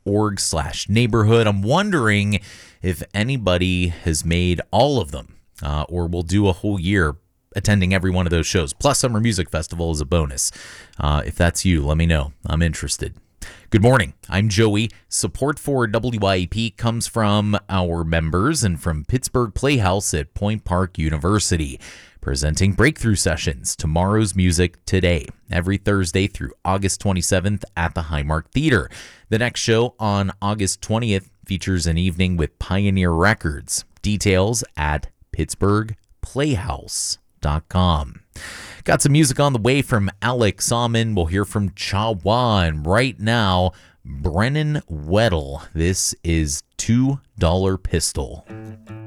pittsburgh.org/neighborhood. I'm wondering if anybody has made all of them or will do a whole year attending every one of those shows. Plus Summer Music Festival is a bonus. If that's you, let me know. I'm interested. Good morning. I'm Joey. Support for WYAP comes from our members and from Pittsburgh Playhouse at Point Park University, presenting breakthrough sessions, Tomorrow's Music Today, every Thursday through August 27th at the Highmark Theater. The next show on August 20th features an evening with Pioneer Records. Details at pittsburghplayhouse.com. Got some music on the way from Alex Salmon. We'll hear from Chawa. And right now, Brennan Weddle. This is $2 Pistol.